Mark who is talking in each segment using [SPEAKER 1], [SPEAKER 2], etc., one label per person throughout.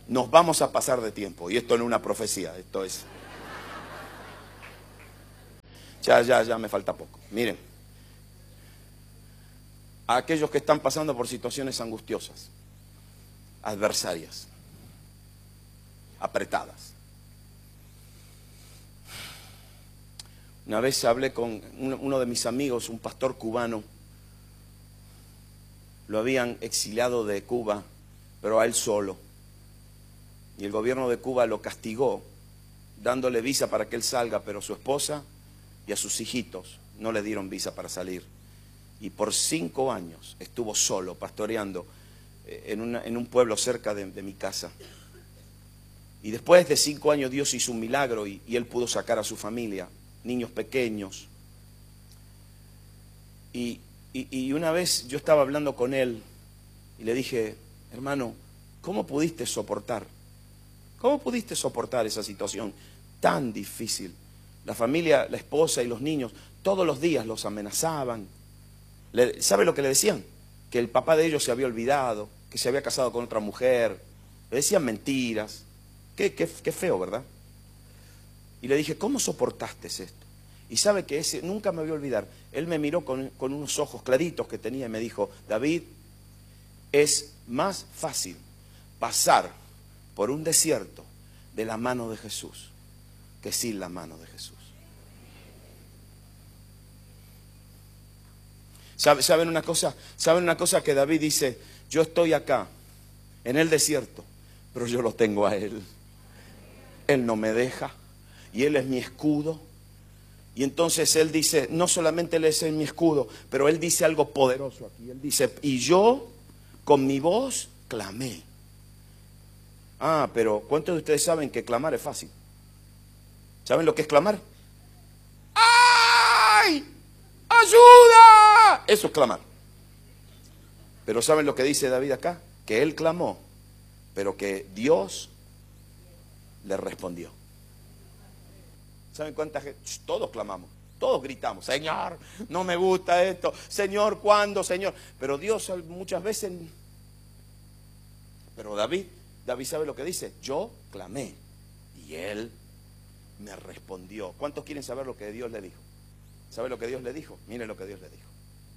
[SPEAKER 1] nos vamos a pasar de tiempo. Y esto no es una profecía, esto es... Ya me falta poco. Miren, a aquellos que están pasando por situaciones angustiosas, adversarias, apretadas. Una vez hablé con uno de mis amigos, un pastor cubano. Lo habían exiliado de Cuba, pero a él solo. Y el gobierno de Cuba lo castigó, dándole visa para que él salga, pero a su esposa y a sus hijitos no le dieron visa para salir. Y por 5 años estuvo solo, pastoreando en un pueblo cerca de mi casa. Y después de 5 años Dios hizo un milagro y él pudo sacar a su familia, niños pequeños. Y una vez yo estaba hablando con él y le dije, hermano, ¿cómo pudiste soportar? ¿Cómo pudiste soportar esa situación tan difícil? La familia, la esposa y los niños, todos los días los amenazaban. ¿Sabe lo que le decían? Que el papá de ellos se había olvidado, que se había casado con otra mujer. Le decían mentiras. Qué feo, ¿verdad? Y le dije, ¿cómo soportaste esto? Y sabe que ese nunca me voy a olvidar. Él me miró con unos ojos claritos que tenía y me dijo, David, es más fácil pasar por un desierto de la mano de Jesús que sin la mano de Jesús. ¿Saben una cosa? ¿Saben una cosa que David dice? Yo estoy acá, en el desierto, pero yo lo tengo a Él. Él no me deja y Él es mi escudo. Y entonces Él dice, no solamente Él es mi escudo, pero Él dice algo poderoso aquí. Él dice, y yo con mi voz clamé. Ah, pero ¿cuántos de ustedes saben que clamar es fácil? ¿Saben lo que es clamar? ¡Ay! ¡Ayuda! Eso es clamar. Pero ¿saben lo que dice David acá? Que él clamó, pero que Dios le respondió. ¿Saben cuánta gente? Todos clamamos, todos gritamos, Señor, no me gusta esto, Señor, ¿cuándo, Señor? Pero Dios muchas veces... Pero David ¿sabe lo que dice? Yo clamé y Él me respondió. ¿Cuántos quieren saber lo que Dios le dijo? ¿Sabe lo que Dios le dijo? Miren lo que Dios le dijo.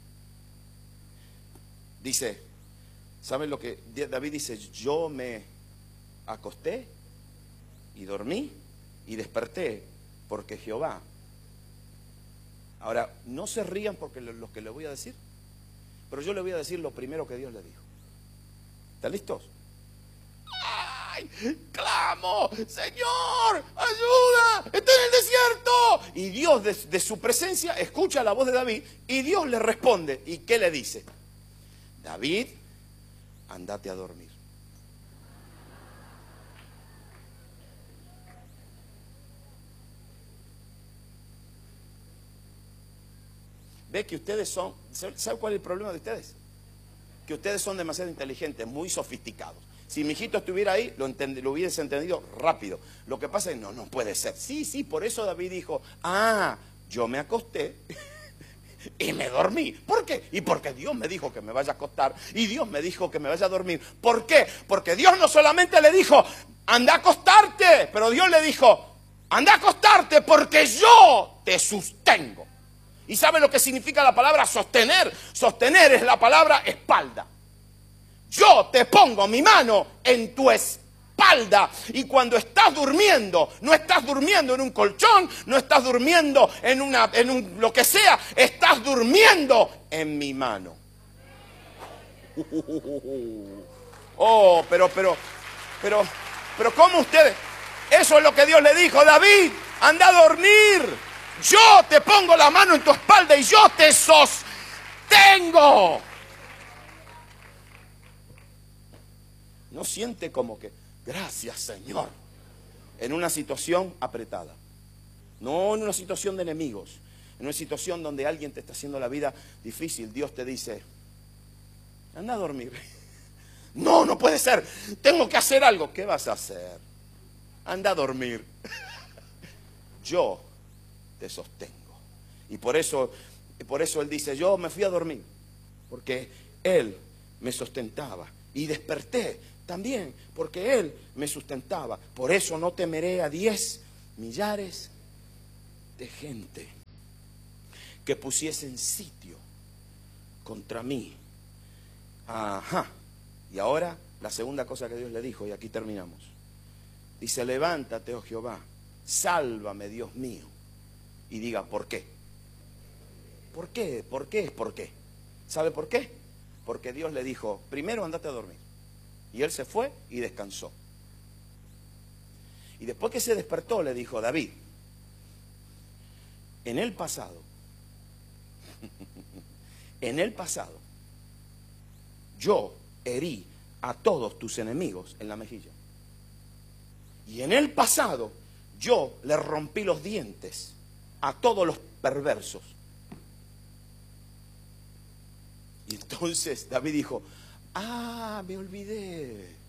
[SPEAKER 1] Dice, ¿saben lo que David dice? Yo me acosté y dormí y desperté porque Jehová. Ahora, no se rían porque lo que le voy a decir, pero yo le voy a decir lo primero que Dios le dijo. ¿Están listos? ¡Ay! ¡Clamo! ¡Señor! ¡Ayuda! ¡Estoy en el desierto! Y Dios de su presencia escucha la voz de David y Dios le responde. ¿Y qué le dice? David, andate a dormir. Ve que ustedes son... ¿Sabe cuál es el problema de ustedes? Que ustedes son demasiado inteligentes, muy sofisticados. Si mi hijito estuviera ahí, lo hubiese entendido rápido. Lo que pasa es que no puede ser. Sí, por eso David dijo, yo me acosté y me dormí. ¿Por qué? Y porque Dios me dijo que me vaya a acostar y Dios me dijo que me vaya a dormir. ¿Por qué? Porque Dios no solamente le dijo, anda a acostarte, pero Dios le dijo, anda a acostarte porque yo te sostengo. ¿Y saben lo que significa la palabra sostener? Sostener es la palabra espalda. Yo te pongo mi mano en tu espalda. Y cuando estás durmiendo, no estás durmiendo en un colchón, no estás durmiendo en lo que sea, estás durmiendo en mi mano. Oh, pero, ¿cómo ustedes? Eso es lo que Dios le dijo, David, anda a dormir. Yo te pongo la mano en tu espalda y yo te sostengo. No siente como que, gracias Señor, en una situación apretada. No en una situación de enemigos, en una situación donde alguien te está haciendo la vida difícil. Dios te dice, anda a dormir. No puede ser, tengo que hacer algo. ¿Qué vas a hacer? Anda a dormir. Yo te sostengo. Y por eso Él dice, yo me fui a dormir, porque Él me sustentaba y desperté también, porque Él me sustentaba. Por eso no temeré a 10 millares de gente que pusiesen sitio contra mí. Ajá. Y ahora la segunda cosa que Dios le dijo, y aquí terminamos. Dice, levántate, oh Jehová, sálvame, Dios mío. Y diga, ¿por qué? ¿Por qué? ¿Por qué es por qué? ¿Sabe por qué? Porque Dios le dijo, primero andate a dormir. Y él se fue y descansó. Y después que se despertó le dijo, David, en el pasado, yo herí a todos tus enemigos en la mejilla. Y en el pasado, yo le rompí los dientes a todos los perversos. Y entonces David dijo, me olvidé.